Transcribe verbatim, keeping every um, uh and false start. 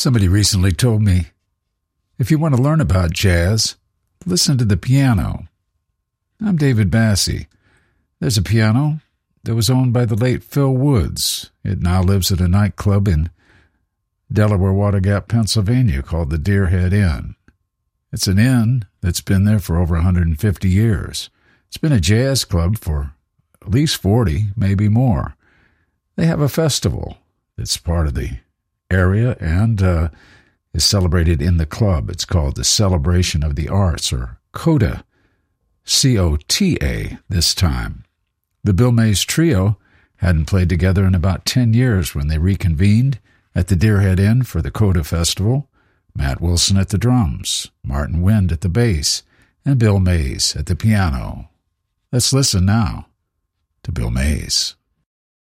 Somebody recently told me, if you want to learn about jazz, listen to the piano. I'm David Bassey. There's a piano that was owned by the late Phil Woods. It now lives at a nightclub in Delaware Water Gap, Pennsylvania called the Deerhead Inn. It's an inn that's been there for over one hundred fifty years. It's been a jazz club for at least forty, maybe more. They have a festival that's part of the area and uh, is celebrated in the club. It's called the Celebration of the Arts, or COTA, C O T A this time. The Bill Mays Trio hadn't played together in about ten years when they reconvened at the Deerhead Inn for the COTA Festival. Matt Wilson at the drums, Martin Wind at the bass, and Bill Mays at the piano. Let's listen now to Bill Mays.